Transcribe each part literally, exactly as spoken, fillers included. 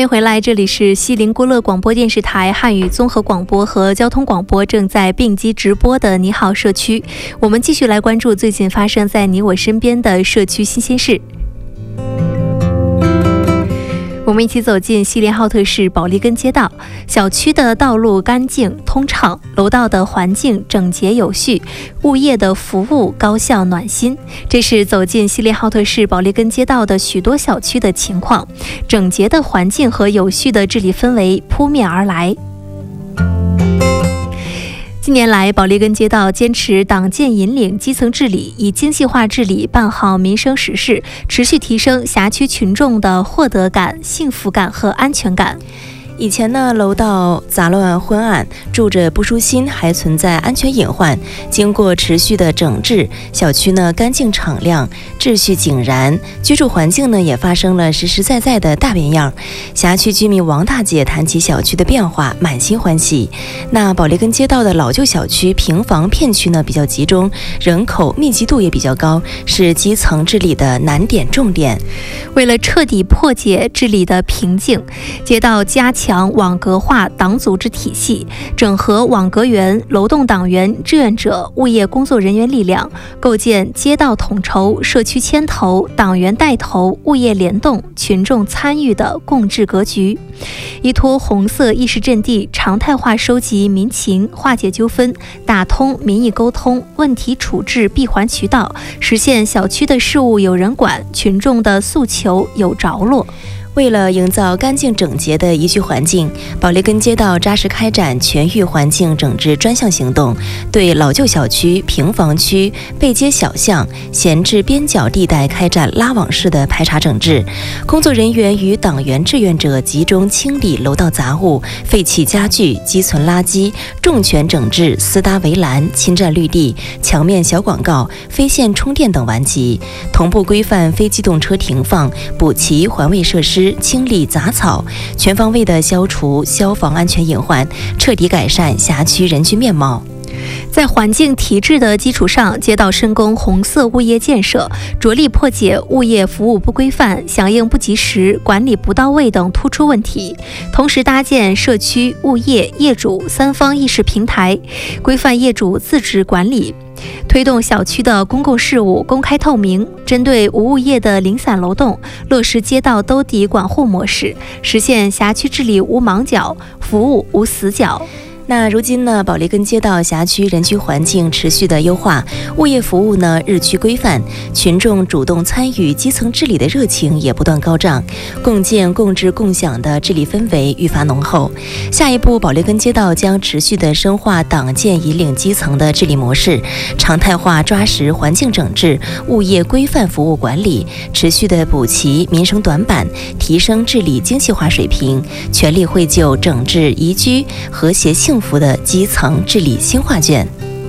迎回来，这里是锡林郭勒广播电视台汉语综合广播和交通广播正在并机直播的你好社区。我们继续来关注最近发生在你我身边的社区新鲜事。我们一起走进锡林浩特市保利根街道，小区的道路干净通畅，楼道的环境整洁有序，物业的服务高效暖心。这是走进锡林浩特市保利根街道的许多小区的情况，整洁的环境和有序的治理氛围扑面而来。近年来，保利根街道坚持党建引领基层治理，以精细化治理办好民生实事，持续提升辖区群众的获得感、幸福感和安全感。 以前呢，楼道杂乱昏暗，住着不舒心，还存在安全隐患。经过持续的整治，小区呢干净敞亮，秩序井然，居住环境呢也发生了实实在在的大变样。辖区居民王大姐谈起小区的变化，满心欢喜。那保利根街道的老旧小区平房片区呢比较集中，人口密集度也比较高，是基层治理的难点重点。 为了彻底破解治理的瓶颈，街道加强强网格化党组织体系，整合网格员、楼栋党员、志愿者、物业工作人员力量，构建街道统筹、社区牵头、党员带头、物业联动、群众参与的共治格局。依托红色议事阵地，常态化收集民情，化解纠纷，打通民意沟通、问题处置闭环渠道，实现小区的事务有人管，群众的诉求有着落。 为了营造干净整洁的宜居环境，保利根街道扎实开展全域环境整治专项行动，对老旧小区、平房区、背街小巷、闲置边角地带开展拉网式的排查整治。工作人员与党员志愿者集中清理楼道杂物、废弃家具、积存垃圾，重拳整治私搭围栏、侵占绿地、墙面小广告、非线充电等顽疾，同步规范非机动车停放，补齐环卫设施，清理杂草，全方位的消除消防安全隐患，彻底改善辖区人居面貌。 在环境提质的基础上，街道深攻红色物业建设，着力破解物业服务不规范、响应不及时、管理不到位等突出问题，同时搭建社区、物业、业主三方议事平台，规范业主自治管理，推动小区的公共事务公开透明，针对无物业的零散楼栋，落实街道兜底管护模式，实现辖区治理无盲角，服务无死角。 那如今呢，保利根街道辖区人居环境持续的优化，物业服务呢日趋规范，群众主动参与基层治理的热情也不断高涨，共建共治共享的治理氛围愈发浓厚。下一步，保利根街道将持续的深化党建引领基层的治理模式，常态化抓实环境整治、物业规范服务管理，持续的补齐民生短板，提升治理精细化水平，全力绘就整治宜居、和谐幸福的基层治理新画卷。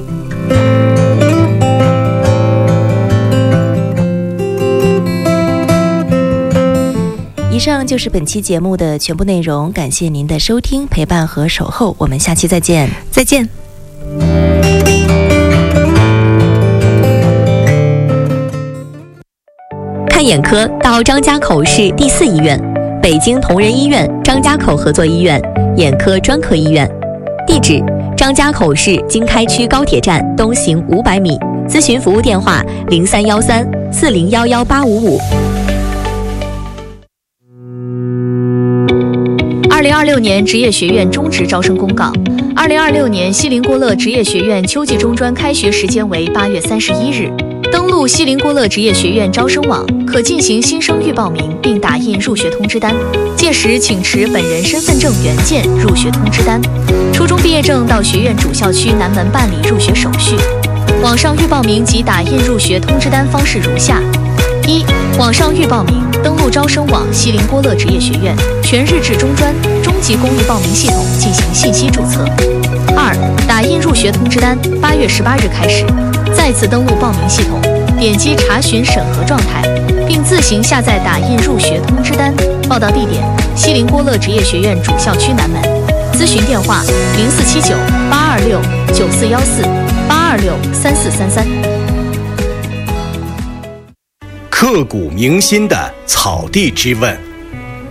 以上就是本期节目的全部内容，感谢您的收听、陪伴和守候，我们下期再见。 再见。 看眼科到张家口市第四医院、北京同仁医院张家口合作医院眼科专科医院。地址：张家口市经开区高铁站东行五百米。咨询服务电话：零三幺三四零幺幺八五五。 二零二六年职业学院中职招生公告：二零二六年锡林郭勒职业学院秋季中专开学时间为八月三十一日。登录锡林郭勒职业学院招生网，可进行新生预报名并打印入学通知单。届时请持本人身份证原件入学通知单。初中毕业证到学院主校区南门办理入学手续。网上预报名及打印入学通知单方式如下：一、网上预报名，登录招生网锡林郭勒职业学院全日制中专、中级公寓报名系统进行信息注册。二、打印入学通知单，八月十八日开始。再次登录报名系统，点击查询审核状态，并自行下载打印入学通知单。报到地点：锡林郭勒职业学院主校区南门。咨询电话：零四七九八二六九四幺四八二六三四三三。 刻骨铭心的草地之问，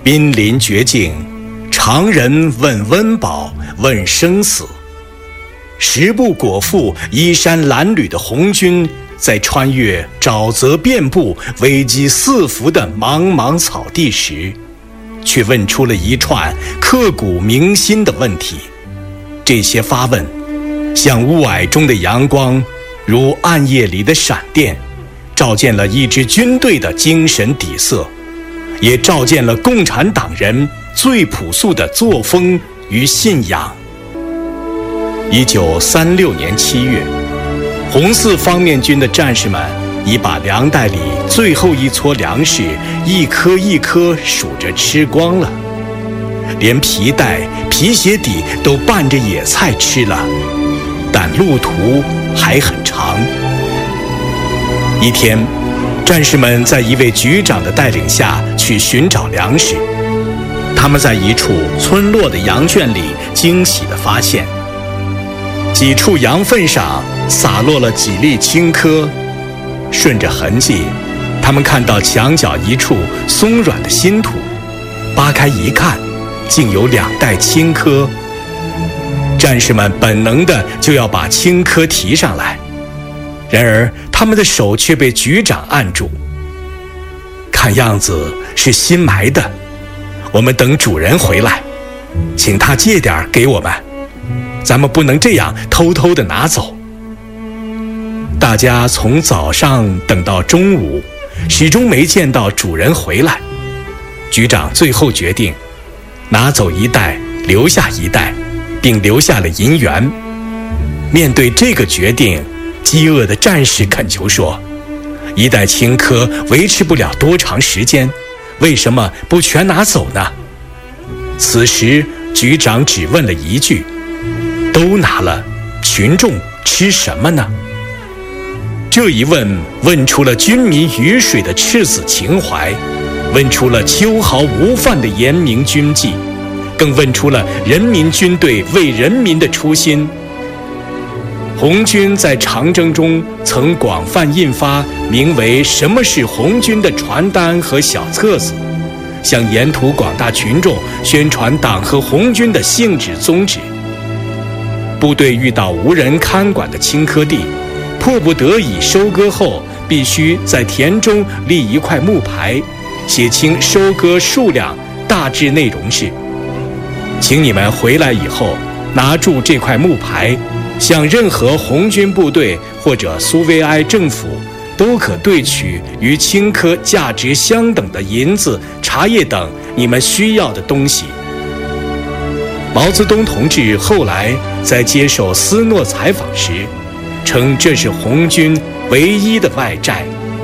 濒临绝境，常人问温饱，问生死。食不果腹、衣衫褴褛的红军，在穿越沼泽遍布、危机四伏的茫茫草地时，却问出了一串刻骨铭心的问题。这些发问，像雾霭中的阳光，如暗夜里的闪电，照见了一支军队的精神底色，也照见了共产党人最朴素的作风与信仰。一九三六年七月，红四方面军的战士们已把粮袋里最后一撮粮食一颗一颗数着吃光了，连皮带、皮鞋底都拌着野菜吃了，但路途还很长。一天，战士们在一位局长的带领下去寻找粮食。他们在一处村落的羊圈里惊喜地发现，几处羊粪上洒落了几粒青稞。顺着痕迹，他们看到墙角一处松软的新土，扒开一看，竟有两袋青稞。战士们本能的就要把青稞提上来，然而他们的手却被局长按住。看样子是新埋的，我们等主人回来，请他借点给我们，咱们不能这样偷偷的拿走。大家从早上等到中午，始终没见到主人回来。局长最后决定拿走一袋，留下一袋，并留下了银元。面对这个决定，饥饿的战士恳求说，一袋青稞维持不了多长时间，为什么不全拿走呢？此时局长只问了一句，都拿了，群众吃什么呢？这一问问出了军民鱼水的赤子情怀，问出了秋毫无犯的严明军纪，更问出了人民军队为人民的初心。红军在长征中曾广泛印发名为《什么是红军》的传单和小册子，向沿途广大群众宣传党和红军的性质宗旨。部队遇到无人看管的青稞地，迫不得已收割后，必须在田中立一块木牌，写清收割数量，大致内容是：请你们回来以后，拿住这块木牌，向任何红军部队或者苏维埃政府都可兑取与青稞价值相等的银子、茶叶等你们需要的东西。毛泽东同志后来在接受斯诺采访时，称这是红军唯一的外债。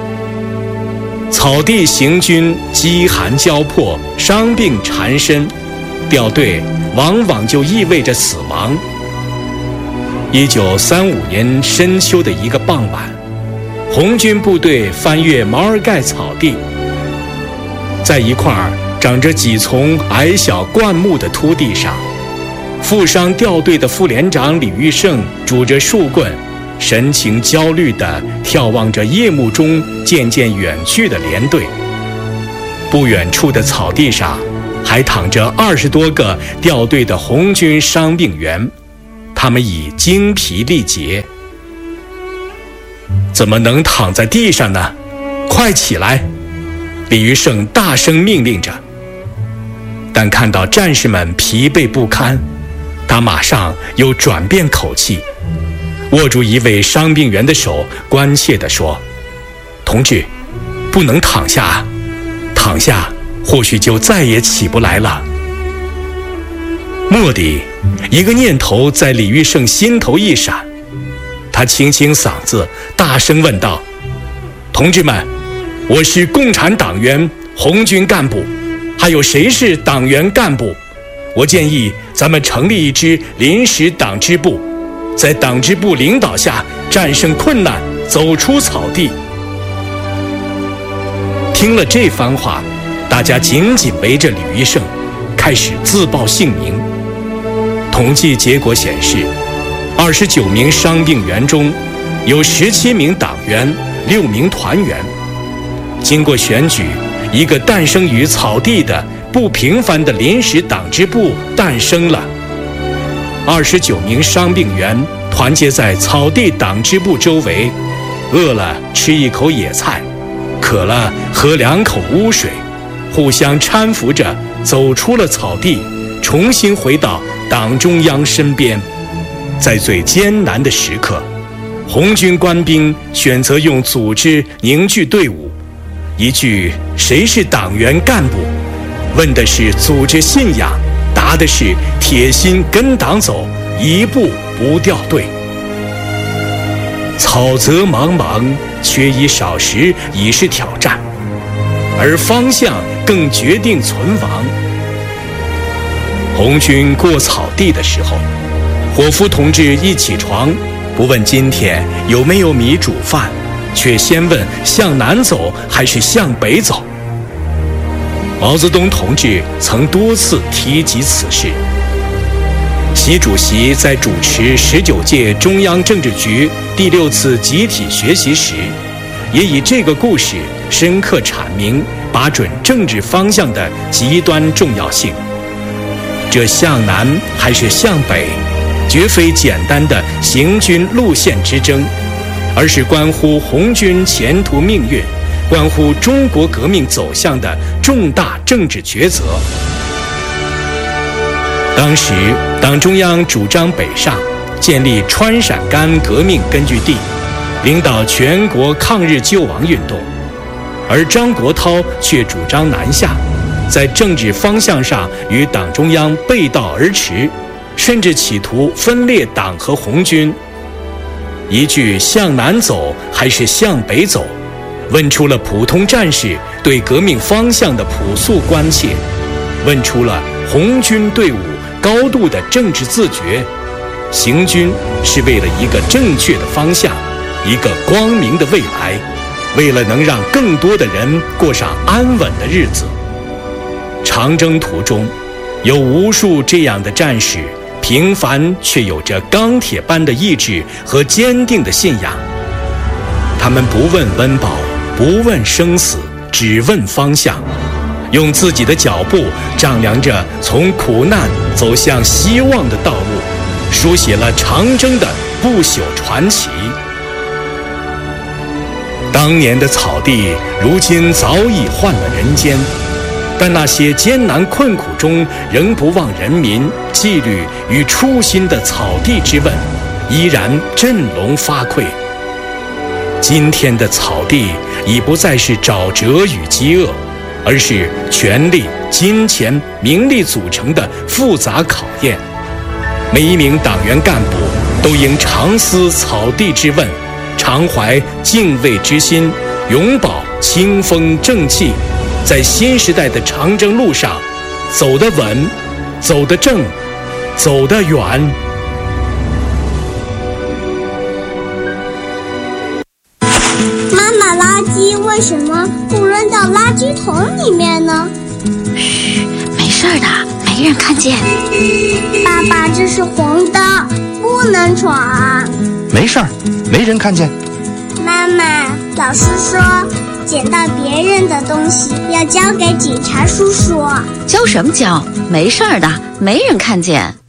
草地行军，饥寒交迫，伤病缠身，掉队往往就意味着死亡。一九三五年深秋的一个傍晚，红军部队翻越毛尔盖草地，在一块长着几丛矮小灌木的秃地上，负伤掉队的副连长李玉胜拄着树棍，神情焦虑地眺望着夜幕中渐渐远去的连队。不远处的草地上还躺着二十多个掉队的红军伤病员，他们已精疲力竭。怎么能躺在地上呢？快起来！李玉胜大声命令着。但看到战士们疲惫不堪，他马上又转变口气，握住一位伤病员的手，关切地说：同志，不能躺下啊，躺下或许就再也起不来了。蓦地，一个念头在李玉胜心头一闪，他清清嗓子，大声问道：同志们，我是共产党员、红军干部，还有谁是党员干部？我建议咱们成立一支临时党支部，在党支部领导下战胜困难，走出草地。听了这番话，大家紧紧围着李玉胜，开始自报姓名。统计结果显示，二十九名伤病员中，有十七名党员，六名团员。经过选举，一个诞生于草地的不平凡的临时党支部诞生了。二十九名伤病员团结在草地党支部周围，饿了吃一口野菜，渴了喝两口污水，互相搀扶着走出了草地，重新回到党中央身边。在最艰难的时刻，红军官兵选择用组织凝聚队伍。一句“谁是党员干部”，问的是组织信仰，答的是铁心跟党走，一步不掉队。草泽茫茫，缺衣少食已是挑战，而方向更决定存亡。红军过草地的时候，伙夫同志一起床，不问今天有没有米煮饭，却先问向南走还是向北走。毛泽东同志曾多次提及此事。习主席在主持十九届中央政治局第六次集体学习时，也以这个故事深刻阐明把准政治方向的极端重要性。这向南还是向北，绝非简单的行军路线之争，而是关乎红军前途命运，关乎中国革命走向的重大政治抉择。当时党中央主张北上，建立川陕甘革命根据地，领导全国抗日救亡运动，而张国焘却主张南下，在政治方向上与党中央背道而驰，甚至企图分裂党和红军。一句向南走还是向北走，问出了普通战士对革命方向的朴素关切，问出了红军队伍高度的政治自觉。行军是为了一个正确的方向，一个光明的未来，为了能让更多的人过上安稳的日子。长征途中，有无数这样的战士，平凡却有着钢铁般的意志和坚定的信仰。他们不问温饱，不问生死，只问方向，用自己的脚步丈量着从苦难走向希望的道路，书写了长征的不朽传奇。当年的草地，如今早已换了人间，但那些艰难困苦中仍不忘人民、纪律与初心的草地之问，依然振聋发聩。今天的草地已不再是沼泽与饥饿，而是权力、金钱、名利组成的复杂考验。每一名党员干部都应常思草地之问，常怀敬畏之心，永葆清风正气，在新时代的长征路上走得稳，走得正，走得远。 妈妈，垃圾为什么不扔到垃圾桶里面呢？ 嘘，没事的，没人看见。 爸爸，这是红灯，不能闯。 没事儿，没人看见。 妈妈，老师说捡到别人的东西要交给警察叔叔。 交什么交？没事的，没人看见。